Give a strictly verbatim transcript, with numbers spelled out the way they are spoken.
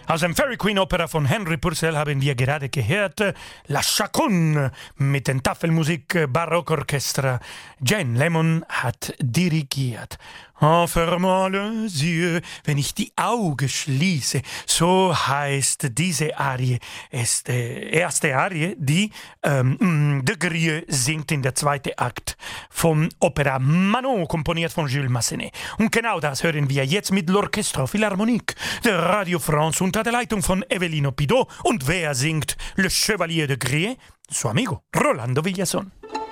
Aus dem Fairy Queen Opera von Henry Purcell haben wir gerade gehört La Chaconne mit der Tafelmusik Barockorchester. Jane Lemon hat dirigiert. En fermant les yeux, wenn ich die Augen schließe, so heißt diese Arie. Es ist die erste Arie, die ähm, de Grieux singt in der zweiten Akt von Opera Manon, komponiert von Jules Massenet. Und genau das hören wir jetzt mit l'Orchestre Philharmonique de Radio France unter der Leitung von Evelino Pidot. Und wer singt Le Chevalier de Grieux? Suo amigo Rolando Villazón.